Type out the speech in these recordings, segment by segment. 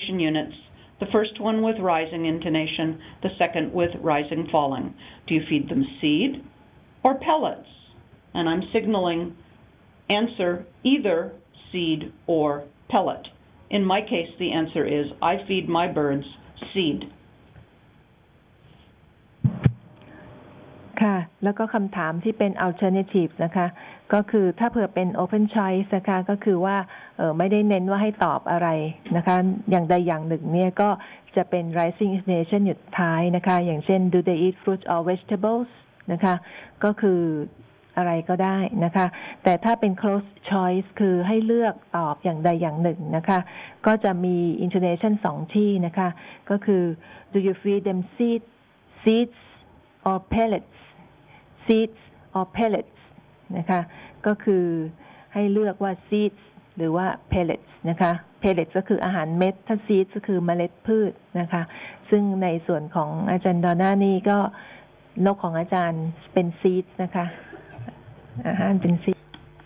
intonation units. The first one with rising intonation, the second with rising falling. Do you feed them seed or pellets? And I'm signaling answer either seed or pellet. In my case, the answer is I feed my birds seed. ค่ะแล้วก็คำถามที่เป็น alternative นะคะก็คือถ้าเผื่อเป็น open choice นะคะก็คือว่าไม่ได้เน้นว่าให้ตอบอะไรนะคะอย่างใดอย่างหนึ่งเนี่ยก็จะเป็น rising intonation อยู่ท้ายนะคะอย่างเช่น do they eat fruit or vegetables นะคะก็คืออะไรก็ได้นะคะแต่ถ้าเป็น close choice คือให้เลือกตอบอย่างใดอย่างหนึ่งนะคะก็จะมี intonation 2 ที่นะคะก็คือ do you feed them seeds or pellets seeds or pellets นะคะก็คือให้เลือกว่า seeds หรือว่า pellets นะคะ pellets ก็คืออาหารเม็ดถ้า seeds ก็คือเมล็ดพืชนะคะซึ่งในส่วนของอาจารย์ดอน่านี่ก็นกของอาจารย์เป็น seeds นะคะอาหารเป็น seeds.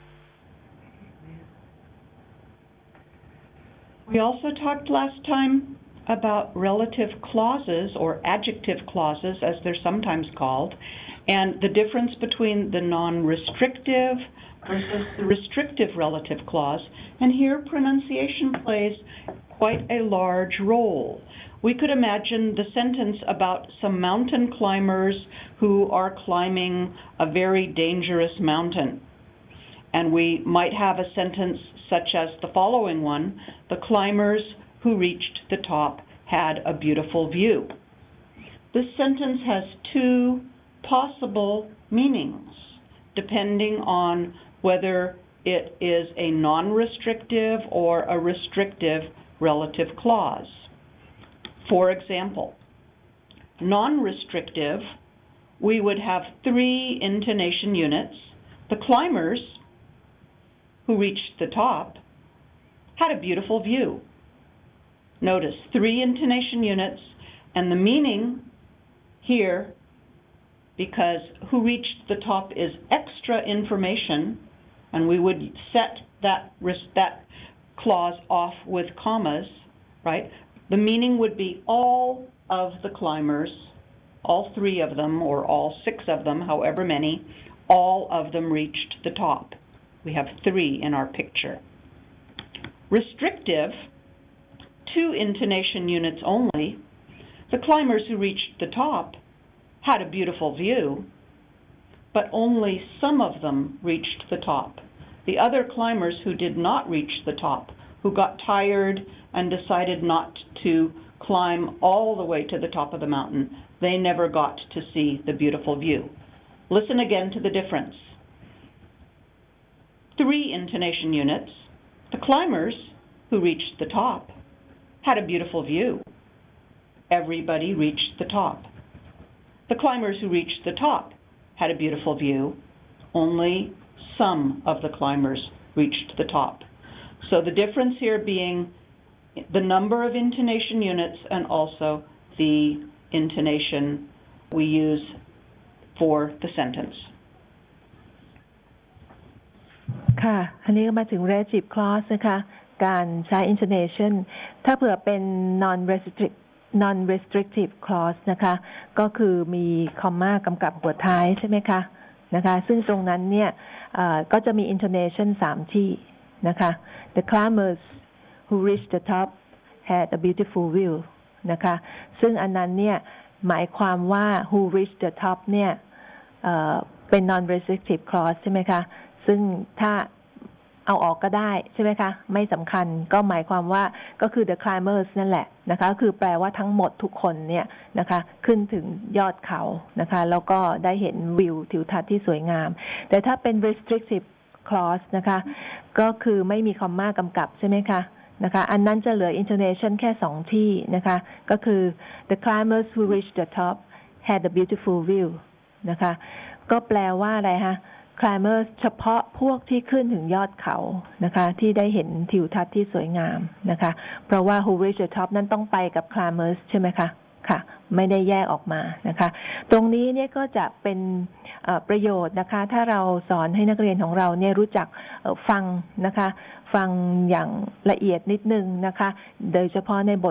We also talked last time about relative clauses or adjective clauses as they're sometimes called, and the difference between the non-restrictive versus the restrictive relative clause, and here pronunciation plays quite a large role. We could imagine the sentence about some mountain climbers who are climbing a very dangerous mountain, and we might have a sentence such as the following one: the climbers who reached the top had a beautiful view. This sentence has two possible meanings, depending on whether it is a non-restrictive or a restrictive relative clause. For example, non-restrictive, we would have 3 intonation units. The climbers who reached the top had a beautiful view. Notice 3 intonation units, and the meaning here, because who reached the top is extra information, and we would set that clause off with commas, right? The meaning would be all of the climbers, all 3 of them or all 6 of them, however many, all of them reached the top. We have 3 in our picture. Restrictive, 2 intonation units only. The climbers who reached the top had a beautiful view, but only some of them reached the top. The other climbers who did not reach the top, who got tired and decided not to climb all the way to the top of the mountain, they never got to see the beautiful view. Listen again to the difference. 3 intonation units. The climbers who reached the top had a beautiful view. Everybody reached the top. The climbers who reached the top had a beautiful view. Only some of the climbers reached the top. So the difference here being the number of intonation units and also the intonation we use for the sentence. ค่ะอันนี้ก็มาถึง relative clause นะคะการใช้ intonation ถ้าเผื่อเป็น non-restrictive clause นะคะก็คือมีคอมมากำกับหัวท้ายใช่ไหมคะนะคะซึ่งตรงนั้นเนี่ยก็จะมี intonation 3 ที่นะคะ the climbers who reached the top had a beautiful view นะคะซึ่งอันนั้นเนี่ยหมายความว่า who reached the top เนี่ยเป็น non-restrictive clause ใช่ไหมคะซึ่งถ้าเอาออกก็ได้ใช่ไหมคะไม่สำคัญก็หมายความว่าก็คือ the climbers นั่นแหละนะคะก็คือแปลว่าทั้งหมดทุกคนเนี่ยนะคะขึ้นถึงยอดเขานะคะแล้วก็ได้เห็นวิวทิวทัศน์ที่สวยงามแต่ถ้าเป็น restrictive clause นะคะก็คือไม่มีคอมมากำกับใช่ไหมคะนะคะอันนั้นจะเหลือ intonation แค่2ที่นะคะก็คือ the climbers who reached the top had a beautiful view นะคะก็แปลว่าอะไรคะ climbers เฉพาะพวกที่ขึ้นถึงยอดเขานะคะที่ได้เห็นทิวทัศน์ที่สวยงามนะคะเพราะว่า who reached the top นั้นต้องไปกับ climbers ใช่ไหมคะค่ะไม่ได้แยกออกมานะคะตรงนี้เนี่ยก็จะเป็นประโยชน์นะคะถ้าเราสอนให้นักเรียนของเราเนี่ยรู้จักฟังนะคะฟังอย่างละเอียดนิดนึงนะคะโดยเฉพาะในบท